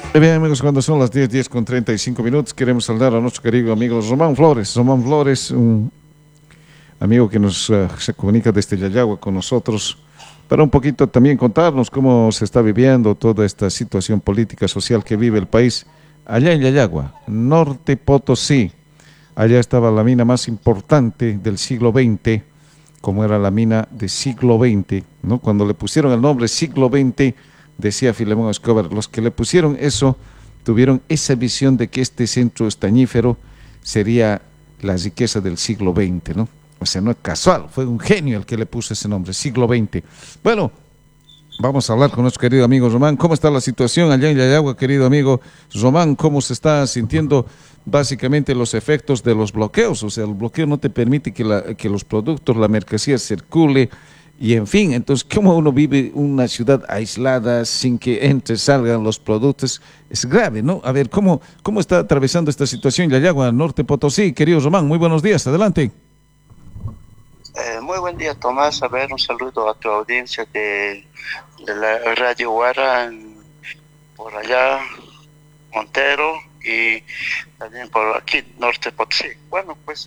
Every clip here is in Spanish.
Bien, amigos, cuando son las 10 con 35 minutos, queremos saludar a nuestro querido amigo Román Flores. Román Flores, un amigo que se comunica desde Yayagua con nosotros, para un poquito también contarnos cómo se está viviendo toda esta situación política, social que vive el país allá en Yayagua, Norte Potosí. Allá estaba la mina más importante del siglo XX, como era la mina de siglo XX, ¿no? Cuando le pusieron el nombre siglo XX, decía Filemón Escobar, los que le pusieron eso tuvieron esa visión de que este centro estañífero sería la riqueza del siglo XX, ¿no? O sea, no es casual, fue un genio el que le puso ese nombre, siglo XX. Bueno, vamos a hablar con nuestro querido amigo Román. ¿Cómo está la situación allá en Yayagua, querido amigo Román? ¿Cómo se está sintiendo básicamente los efectos de los bloqueos? O sea, el bloqueo no te permite que los productos, la mercancía circule y en fin, entonces, ¿cómo uno vive una ciudad aislada sin que entre, salgan los productos? Es grave, ¿no? A ver, ¿cómo está atravesando esta situación Yayagua, Norte Potosí? Querido Román, muy buenos días, adelante. Muy buen día, Tomás. A ver, un saludo a tu audiencia de la Radio Guara por allá, Montero, y también por aquí, Norte Potosí. Bueno, pues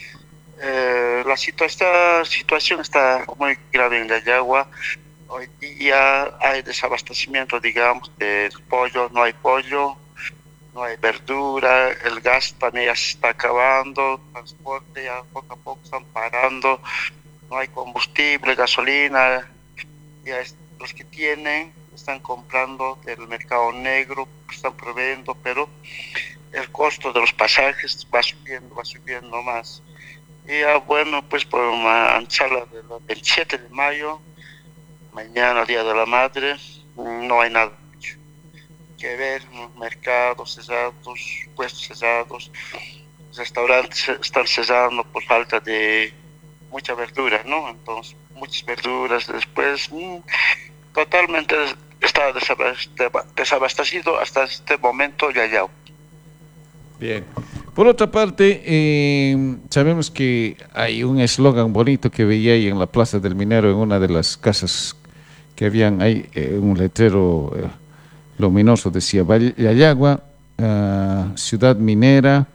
esta situación está muy grave en la Yagua. Hoy día hay desabastecimiento, digamos, del pollo, no hay pollo, no hay verdura, el gas también ya se está acabando, transporte ya poco a poco están parando, no hay combustible, gasolina, los que tienen están comprando del mercado negro, están proveyendo, pero el costo de los pasajes va subiendo más. Y ya, bueno, pues por una antesala del 27 de mayo, mañana, Día de la Madre, no hay nada que ver, mercados cesados, puestos cesados, restaurantes están cesando por falta de mucha verdura, ¿no? Entonces, muchas verduras después, totalmente está desabastecido hasta este momento Yayao. Bien. Por otra parte, sabemos que hay un eslogan bonito que veía ahí en la Plaza del Minero, en una de las casas que habían ahí, un letrero luminoso, decía Yayagua, ciudad minera,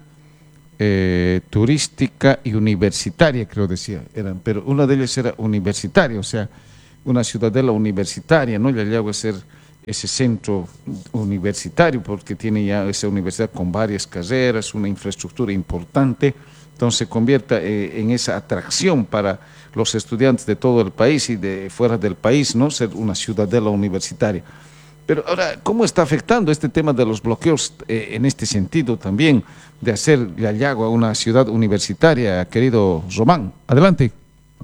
turística y universitaria, creo decía, eran, pero una de ellas era universitaria, o sea, una ciudadela universitaria, ¿no? Yayagua es ser ese centro universitario porque tiene ya esa universidad con varias carreras, una infraestructura importante, entonces se convierta en esa atracción para los estudiantes de todo el país y de fuera del país, ¿no? Ser una ciudadela universitaria. Pero ahora, ¿cómo está afectando este tema de los bloqueos en este sentido también de hacer Yayagua una ciudad universitaria, querido Román? Adelante.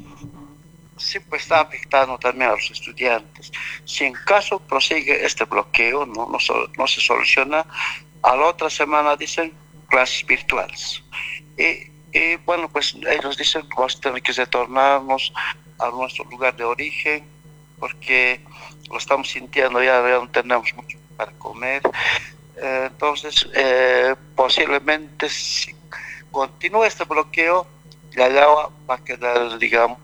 Sí, pues está afectando también a los estudiantes. Si en caso prosigue este bloqueo, no se soluciona, a la otra semana dicen clases virtuales. Y bueno, pues ellos dicen que vamos a tener que retornarnos a nuestro lugar de origen porque lo estamos sintiendo, ya no tenemos mucho para comer. Entonces, posiblemente si continúa este bloqueo, la agua va a quedar, digamos,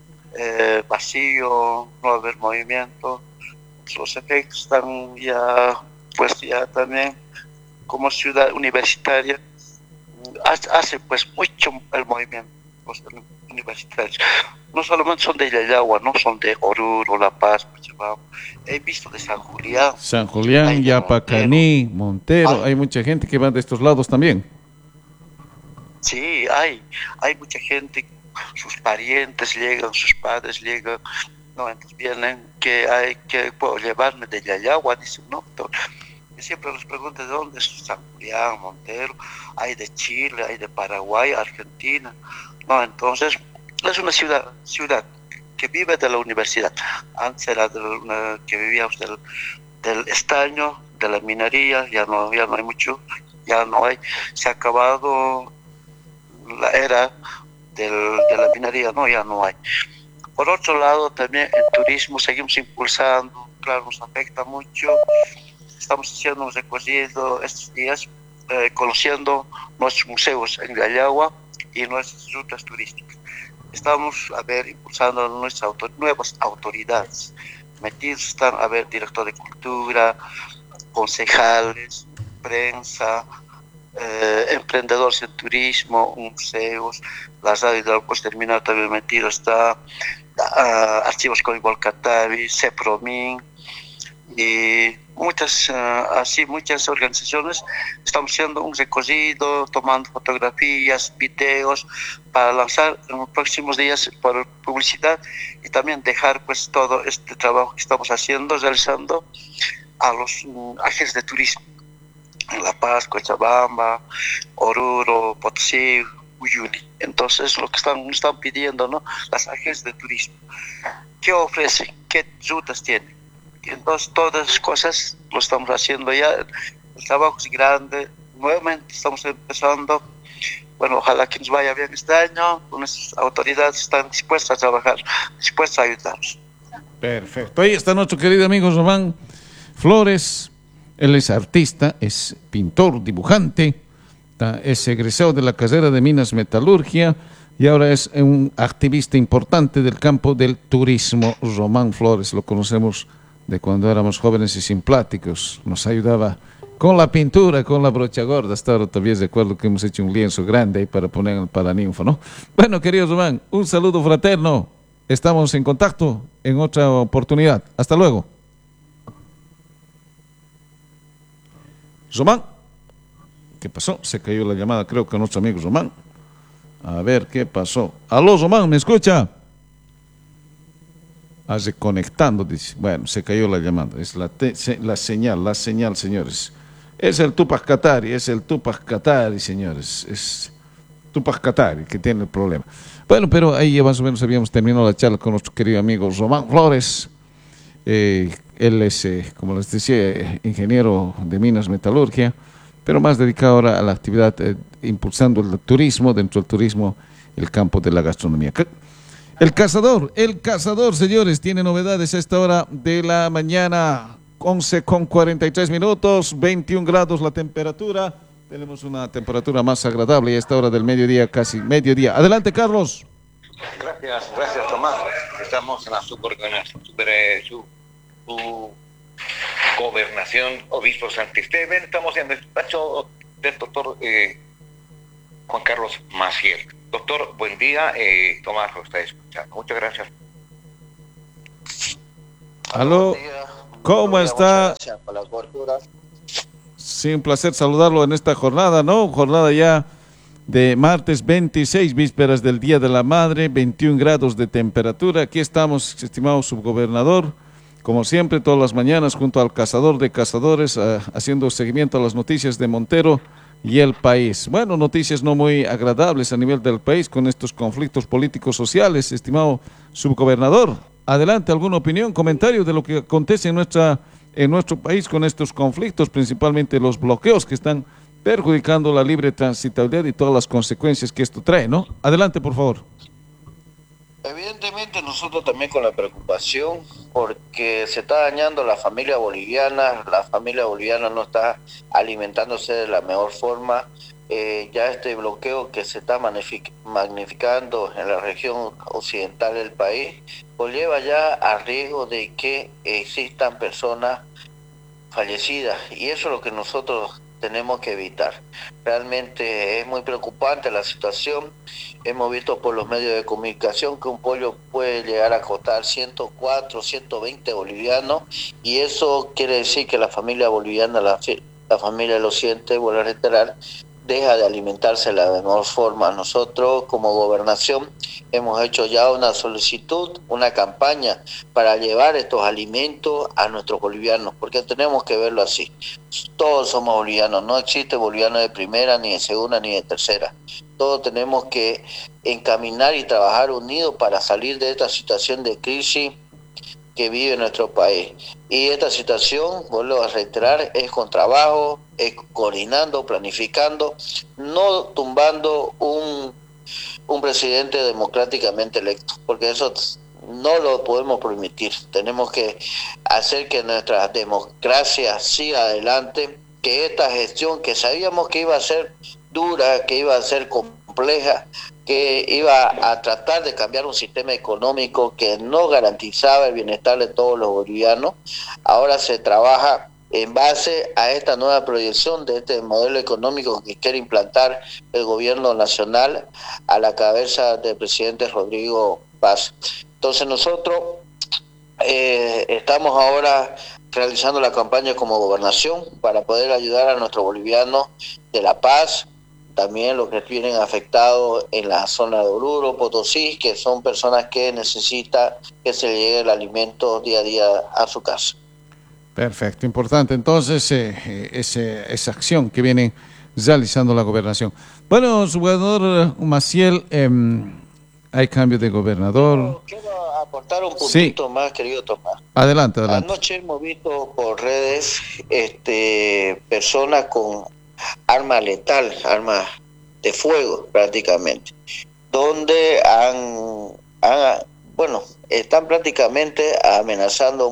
vacío, no va a haber movimiento. Los efectos están ya, pues ya también como ciudad universitaria, hace pues mucho el movimiento los universitarios. No solamente son de Yayagua, no son de Oruro, La Paz, Cochabamba. He visto de San Julián, San hay Julián, de Montero, Yapacaní, Montero, hay, hay mucha gente que va de estos lados también. sí, hay mucha gente, sus parientes llegan, sus padres llegan, no, entonces vienen que hay que puedo llevarme de Yayagua, dicen, no, y siempre les pregunto de dónde es San Julián, Montero, hay de Chile, hay de Paraguay, Argentina, no, entonces es una ciudad que vive de la universidad. Antes era que vivíamos del estaño, de la minería, ya no hay mucho, ya no hay, se ha acabado la era de la minería, no, ya no hay. Por otro lado, también el turismo seguimos impulsando, claro, nos afecta mucho. Estamos haciendo un recorrido estos días, conociendo nuestros museos en Gallagua y nuestras rutas turísticas. Estamos, a ver, impulsando nuevas autoridades. Metidos están, a ver, director de cultura, concejales, prensa, emprendedores en turismo, museos, la radio de Alpos Terminal también metido está, archivos como Volcatavi, CEPROMIN y muchas organizaciones. Estamos haciendo un recorrido, tomando fotografías, videos para lanzar en los próximos días por publicidad y también dejar pues todo este trabajo que estamos realizando a los agentes de turismo en La Paz, Cochabamba, Oruro, Potosí, Uyuni. Entonces lo que están pidiendo, ¿no? Las agencias de turismo, ¿qué ofrecen? ¿Qué rutas tienen? Entonces todas las cosas lo estamos haciendo ya, el trabajo es grande, nuevamente estamos empezando. Bueno, ojalá que nos vaya bien este año, nuestras autoridades están dispuestas a trabajar, dispuestas a ayudarnos. Perfecto, ahí está nuestro querido amigo Román Flores. Él es artista, es pintor, dibujante, es egresado de la carrera de Minas Metalurgia y ahora es un activista importante del campo del turismo. Román Flores, lo conocemos de cuando éramos jóvenes y simpáticos, nos ayudaba con la pintura, con la brocha gorda. Hasta ahora todavía recuerdo que hemos hecho un lienzo grande ahí para poner en el Paraninfo, ¿no? Bueno, querido Román, un saludo fraterno, estamos en contacto en otra oportunidad. Hasta luego. Román, ¿qué pasó? Se cayó la llamada, creo que nuestro amigo Román. A ver qué pasó. Aló, Román, ¿me escucha? Reconectando, dice. Bueno, se cayó la llamada. Es la señal, señores. Es el Tupac Katari, señores. Es Tupac Katari que tiene el problema. Bueno, pero ahí ya más o menos habíamos terminado la charla con nuestro querido amigo Román Flores. Él es, como les decía, ingeniero de Minas Metalurgia, pero más dedicado ahora a la actividad impulsando el turismo, dentro del turismo, el campo de la gastronomía. El cazador, señores, tiene novedades a esta hora de la mañana, 11:43, 21 grados la temperatura. Tenemos una temperatura más agradable a esta hora del mediodía, casi mediodía. Adelante, Carlos. Gracias, Tomás. Estamos en la gobernación Obispo Santisteban. Estamos en el despacho del doctor Juan Carlos Maciel. Doctor, buen día. Tomás lo está escuchando. Muchas gracias. Aló, ¿cómo está? Gracias por las coberturas. Sí, un placer saludarlo en esta jornada, ¿no? Jornada ya de martes 26, vísperas del Día de la Madre, 21 grados de temperatura. Aquí estamos, estimado subgobernador, como siempre, todas las mañanas, junto al cazador de cazadores, haciendo seguimiento a las noticias de Montero y el país. Bueno, noticias no muy agradables a nivel del país con estos conflictos políticos sociales, estimado subgobernador. Adelante, ¿alguna opinión, comentario de lo que acontece en nuestro país con estos conflictos, principalmente los bloqueos que están perjudicando la libre transitabilidad y todas las consecuencias que esto trae, ¿no? Adelante, por favor. Evidentemente nosotros también con la preocupación porque se está dañando la familia boliviana no está alimentándose de la mejor forma. Ya este bloqueo que se está magnificando en la región occidental del país conlleva ya a riesgo de que existan personas fallecidas y eso es lo que nosotros tenemos que evitar. Realmente es muy preocupante la situación. Hemos visto por los medios de comunicación que un pollo puede llegar a costar 104, 120 bolivianos y eso quiere decir que la familia boliviana, la familia del occidente, vuelvo a reiterar, deja de alimentarse de la mejor forma. Nosotros como gobernación hemos hecho ya una solicitud, una campaña para llevar estos alimentos a nuestros bolivianos, porque tenemos que verlo así. Todos somos bolivianos, no existe boliviano de primera, ni de segunda, ni de tercera. Todos tenemos que encaminar y trabajar unidos para salir de esta situación de crisis que vive nuestro país. Y esta situación, vuelvo a reiterar, es con trabajo, es coordinando, planificando, no tumbando un presidente democráticamente electo, porque eso no lo podemos permitir. Tenemos que hacer que nuestra democracia siga adelante, que esta gestión que sabíamos que iba a ser dura, que iba a ser compleja, que iba a tratar de cambiar un sistema económico que no garantizaba el bienestar de todos los bolivianos, ahora se trabaja en base a esta nueva proyección de este modelo económico que quiere implantar el gobierno nacional a la cabeza del presidente Rodrigo Paz. Entonces nosotros estamos ahora realizando la campaña como gobernación para poder ayudar a nuestros bolivianos de La Paz, también los que vienen afectados en la zona de Oruro, Potosí, que son personas que necesitan que se llegue el alimento día a día a su casa. Perfecto, importante entonces esa acción que viene realizando la gobernación. Bueno, su gobernador Maciel, hay cambio de gobernador. Quiero aportar un puntito más, querido Tomás. Adelante. Anoche hemos visto por redes personas con arma letal, armas de fuego prácticamente, donde están prácticamente amenazando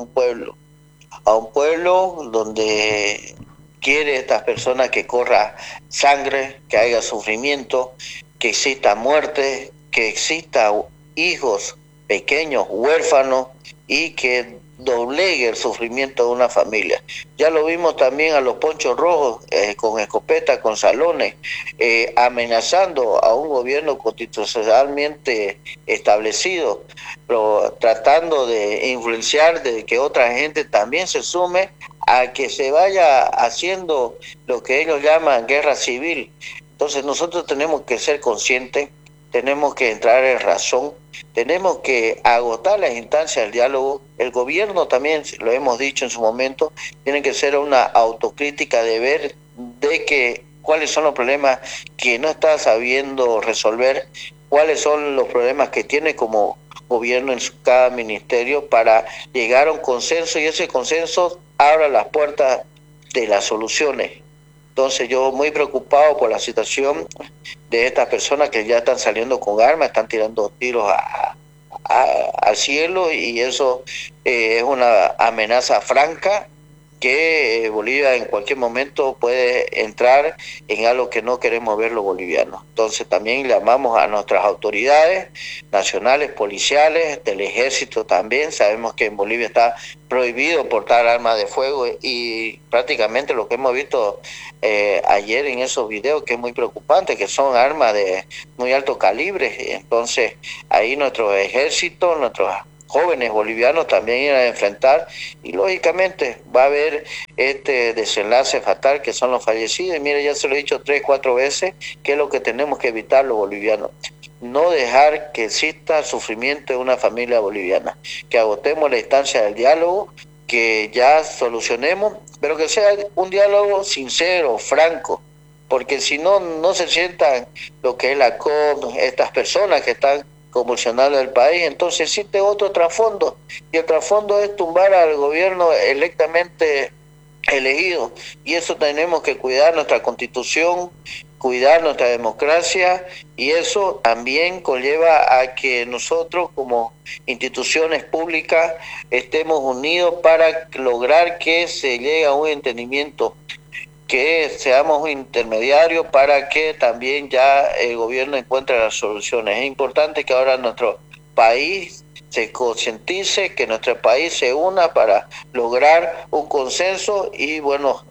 a un pueblo donde quiere estas personas que corra sangre, que haya sufrimiento, que exista muerte, que exista hijos pequeños, huérfanos, y que doblegue el sufrimiento de una familia. Ya lo vimos también a los ponchos rojos con escopeta, con salones, amenazando a un gobierno constitucionalmente establecido, pero tratando de influenciar de que otra gente también se sume a que se vaya haciendo lo que ellos llaman guerra civil. Entonces nosotros tenemos que ser conscientes, tenemos que entrar en razón, tenemos que agotar las instancias del diálogo. El gobierno también, lo hemos dicho en su momento, tiene que ser una autocrítica de ver cuáles son los problemas que no está sabiendo resolver, cuáles son los problemas que tiene como gobierno en cada ministerio para llegar a un consenso, y ese consenso abra las puertas de las soluciones. Entonces yo muy preocupado por la situación de estas personas que ya están saliendo con armas, están tirando tiros al cielo, y eso es una amenaza franca que Bolivia en cualquier momento puede entrar en algo que no queremos ver los bolivianos. Entonces también llamamos a nuestras autoridades nacionales, policiales, del ejército también. Sabemos que en Bolivia está prohibido portar armas de fuego, y prácticamente lo que hemos visto ayer en esos videos, que es muy preocupante, que son armas de muy alto calibre. Entonces ahí nuestro ejército, nuestros jóvenes bolivianos también irán a enfrentar, y lógicamente va a haber este desenlace fatal que son los fallecidos. Y mire, ya se lo he dicho 3, 4 veces, que es lo que tenemos que evitar los bolivianos: no dejar que exista sufrimiento de una familia boliviana, que agotemos la instancia del diálogo, que ya solucionemos, pero que sea un diálogo sincero, franco, porque si no, no se sientan lo que es la COP, estas personas que están convulsionando el país. Entonces existe otro trasfondo, y el trasfondo es tumbar al gobierno electamente elegido, y eso tenemos que cuidar nuestra constitución, cuidar nuestra democracia, y eso también conlleva a que nosotros como instituciones públicas estemos unidos para lograr que se llegue a un entendimiento, que seamos un intermediario para que también ya el gobierno encuentre las soluciones. Es importante que ahora nuestro país se concientice, que nuestro país se una para lograr un consenso y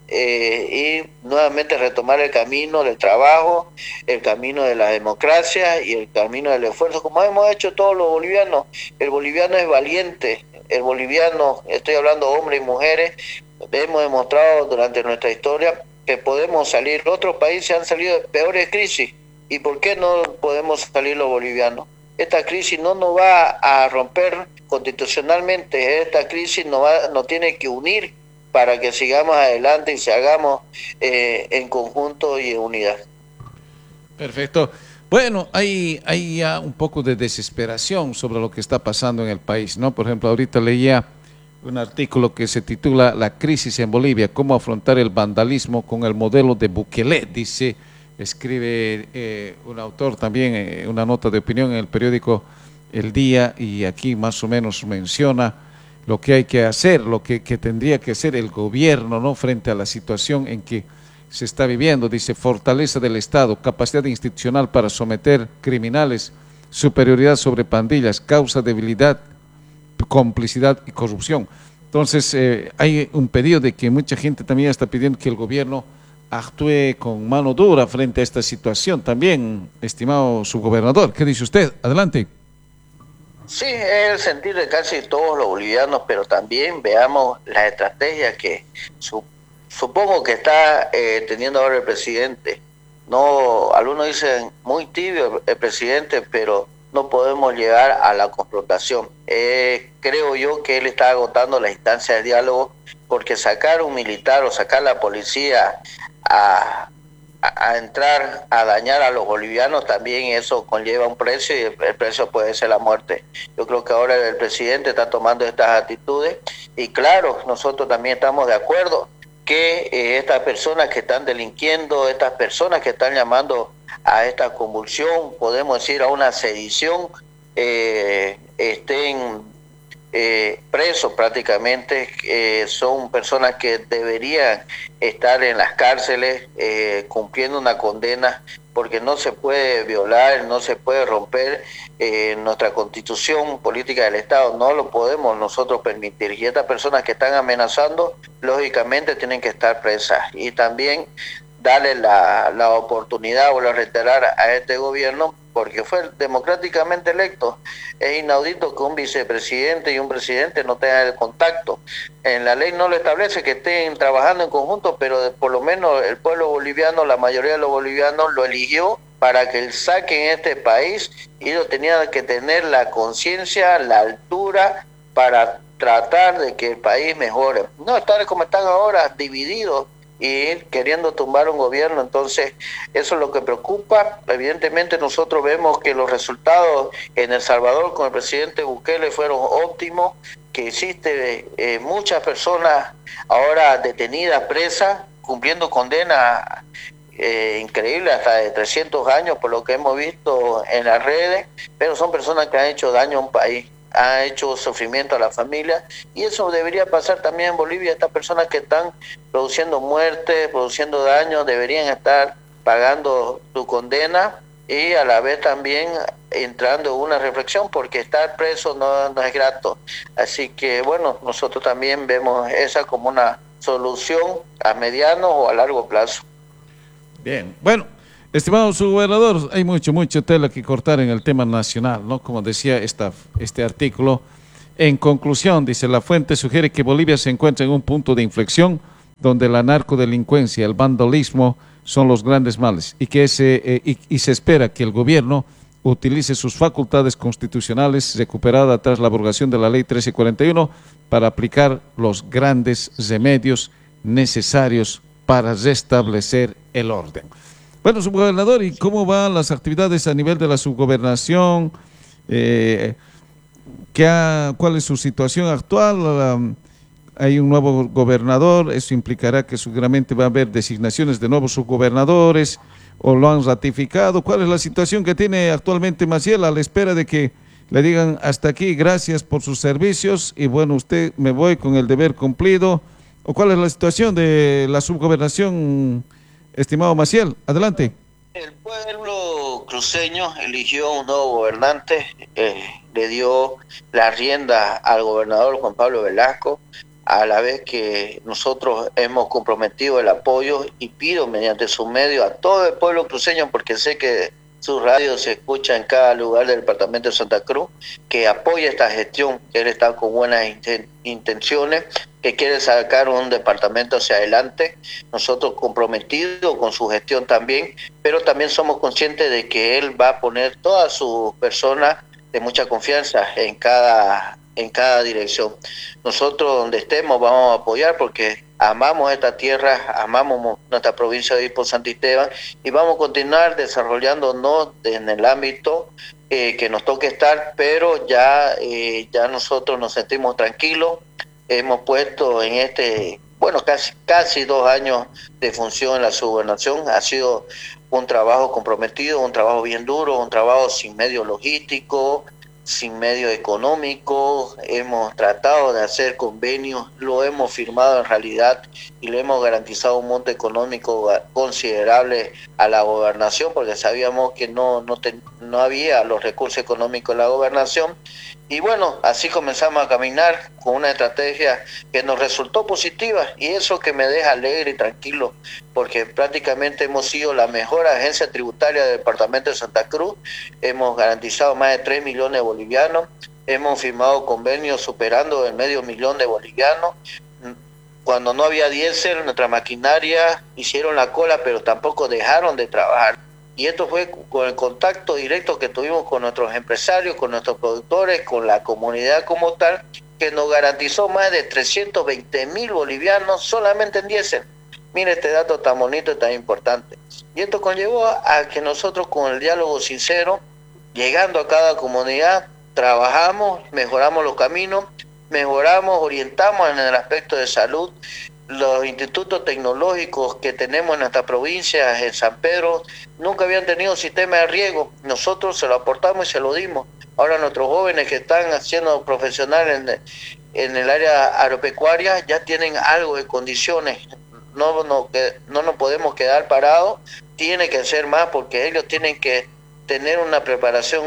y nuevamente retomar el camino del trabajo, el camino de la democracia y el camino del esfuerzo, como hemos hecho todos los bolivianos. El boliviano es valiente, el boliviano, estoy hablando hombres y mujeres, hemos demostrado durante nuestra historia que podemos salir. Otros países han salido de peores crisis, ¿y por qué no podemos salir los bolivianos? Esta crisis no nos va a romper constitucionalmente, esta crisis nos tiene que unir para que sigamos adelante y se hagamos en conjunto y en unidad. Perfecto. Bueno, hay ya un poco de desesperación sobre lo que está pasando en el país, ¿no? Por ejemplo, ahorita leía un artículo que se titula La crisis en Bolivia, cómo afrontar el vandalismo con el modelo de Bukele, dice, escribe un autor también, una nota de opinión en el periódico El Día, y aquí más o menos menciona lo que hay que hacer, lo que tendría que hacer el gobierno, ¿no?, frente a la situación en que se está viviendo. Dice: fortaleza del Estado, capacidad institucional para someter criminales, superioridad sobre pandillas, causa debilidad, complicidad y corrupción. Entonces, hay un pedido de que mucha gente también está pidiendo que el gobierno actúe con mano dura frente a esta situación también, estimado subgobernador. ¿Qué dice usted? Adelante. Sí, es el sentir de casi todos los bolivianos, pero también veamos la estrategia que supongo que está teniendo ahora el presidente. No, algunos dicen muy tibio el presidente, pero no podemos llegar a la confrontación. Creo yo que él está agotando la instancia de diálogo, porque sacar un militar o sacar la policía a entrar a dañar a los bolivianos, también eso conlleva un precio, y el precio puede ser la muerte. Yo creo que ahora el presidente está tomando estas actitudes, y claro, nosotros también estamos de acuerdo que estas personas que están delinquiendo, estas personas que están llamando a esta convulsión, podemos decir a una sedición, estén presos prácticamente. Son personas que deberían estar en las cárceles cumpliendo una condena, porque no se puede violar, no se puede romper nuestra constitución política del Estado, no lo podemos nosotros permitir. Y estas personas que están amenazando, lógicamente tienen que estar presas. Y también darle la oportunidad, o reiterar a este gobierno, porque fue democráticamente electo. Es inaudito que un vicepresidente y un presidente no tengan el contacto. En la ley no lo establece que estén trabajando en conjunto, pero por lo menos el pueblo boliviano, la mayoría de los bolivianos lo eligió para que él saque en este país, y ellos tenían que tener la conciencia, la altura para tratar de que el país mejore. No estar como están ahora, divididos y queriendo tumbar un gobierno. Entonces eso es lo que preocupa. Evidentemente nosotros vemos que los resultados en El Salvador con el presidente Bukele fueron óptimos, que existe muchas personas ahora detenidas, presas, cumpliendo condenas increíbles, hasta de 300 años por lo que hemos visto en las redes, pero son personas que han hecho daño a un país, ha hecho sufrimiento a la familia, y eso debería pasar también en Bolivia. Estas personas que están produciendo muerte, produciendo daño, deberían estar pagando su condena, y a la vez también entrando en una reflexión, porque estar preso no es grato. Así que bueno, nosotros también vemos esa como una solución a mediano o a largo plazo. Bien, bueno, estimado subgobernador, hay mucho tela que cortar en el tema nacional, ¿no? Como decía este artículo, en conclusión, dice, la fuente sugiere que Bolivia se encuentra en un punto de inflexión donde la narcodelincuencia, el vandalismo son los grandes males, y que se espera que el gobierno utilice sus facultades constitucionales recuperadas tras la abrogación de la ley 1341 para aplicar los grandes remedios necesarios para restablecer el orden. Bueno, subgobernador, ¿y cómo van las actividades a nivel de la subgobernación? ¿Cuál es su situación actual? Hay un nuevo gobernador, eso implicará que seguramente va a haber designaciones de nuevos subgobernadores, o lo han ratificado. ¿Cuál es la situación que tiene actualmente Maciel a la espera de que le digan hasta aquí, gracias por sus servicios, y bueno, usted me voy con el deber cumplido? ¿O cuál es la situación de la subgobernación, estimado Maciel? Adelante. El pueblo cruceño eligió un nuevo gobernante, le dio la rienda al gobernador Juan Pablo Velasco, a la vez que nosotros hemos comprometido el apoyo, y pido mediante su medio a todo el pueblo cruceño, porque sé que su radio se escucha en cada lugar del departamento de Santa Cruz, que apoye esta gestión, que él está con buenas intenciones, que quiere sacar un departamento hacia adelante. Nosotros comprometidos con su gestión también, pero también somos conscientes de que él va a poner todas sus personas de mucha confianza en cada dirección. Nosotros donde estemos vamos a apoyar, porque amamos esta tierra, amamos nuestra provincia de Ipo Santo Esteban, y vamos a continuar desarrollándonos en el ámbito que nos toque estar, pero ya nosotros nos sentimos tranquilos. Hemos puesto en casi 2 años de función en la subgobernación. Ha sido un trabajo comprometido, un trabajo bien duro, un trabajo sin medio logístico, sin medio económico. Hemos tratado de hacer convenios, lo hemos firmado en realidad, y le hemos garantizado un monto económico considerable a la gobernación, porque sabíamos que no había los recursos económicos en la gobernación, Y bueno, así comenzamos a caminar con una estrategia que nos resultó positiva y eso que me deja alegre y tranquilo, porque prácticamente hemos sido la mejor agencia tributaria del departamento de Santa Cruz, hemos garantizado más de 3 millones de bolivianos, hemos firmado convenios superando el $500,000 de bolivianos. Cuando no había diésel, nuestra maquinaria hicieron la cola, pero tampoco dejaron de trabajar. Y esto fue con el contacto directo que tuvimos con nuestros empresarios, con nuestros productores, con la comunidad como tal, que nos garantizó más de 320,000 bolivianos solamente en diésel. Mire este dato tan bonito y tan importante. Y esto conllevó a que nosotros con el diálogo sincero, llegando a cada comunidad, trabajamos, mejoramos los caminos, mejoramos, orientamos en el aspecto de salud. Los institutos tecnológicos que tenemos en nuestra provincia, en San Pedro, nunca habían tenido sistema de riego. Nosotros se lo aportamos y se lo dimos. Ahora nuestros jóvenes que están haciendo profesionales en el área agropecuaria ya tienen algo de condiciones. No nos podemos quedar parados, tiene que ser más porque ellos tienen que tener una preparación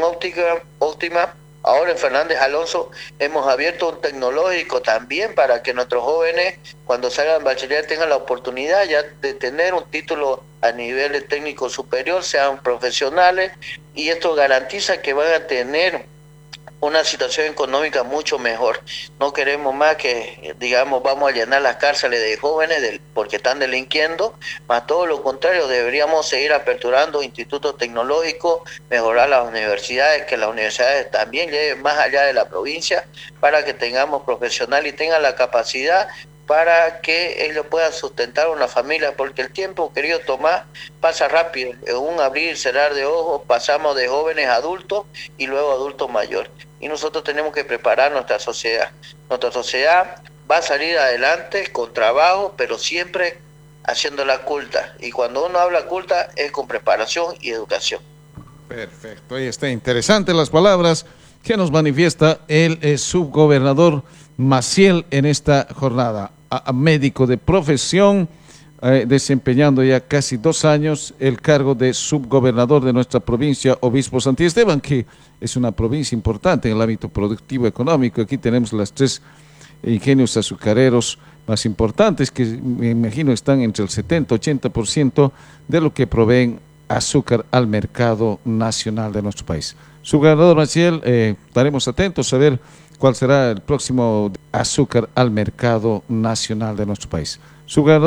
óptima. Ahora en Fernández Alonso hemos abierto un tecnológico también para que nuestros jóvenes cuando salgan bachiller tengan la oportunidad ya de tener un título a nivel de técnico superior, sean profesionales y esto garantiza que van a tener una situación económica mucho mejor. No queremos más que, digamos, vamos a llenar las cárceles de jóvenes porque están delinquiendo, más todo lo contrario, deberíamos seguir aperturando institutos tecnológicos, mejorar las universidades, que las universidades también lleguen más allá de la provincia, para que tengamos profesionales y tengan la capacidad para que ellos puedan sustentar una familia, porque el tiempo, querido Tomás, pasa rápido. En un abrir y cerrar de ojos pasamos de jóvenes a adultos y luego adultos mayores. Y nosotros tenemos que preparar nuestra sociedad. Nuestra sociedad va a salir adelante con trabajo, pero siempre haciéndola culta. Y cuando uno habla culta es con preparación y educación. Perfecto, ahí está, interesante las palabras que nos manifiesta el subgobernador Maciel en esta jornada. Médico de profesión, desempeñando ya casi 2 años el cargo de subgobernador de nuestra provincia, Obispo Santiesteban, que es una provincia importante en el ámbito productivo económico. Aquí tenemos las 3 ingenios azucareros más importantes, que me imagino están entre el 70-80% de lo que proveen azúcar al mercado nacional de nuestro país. Subgobernador Maciel, estaremos atentos a ver cuál será el próximo azúcar al mercado nacional de nuestro país. Subgobernador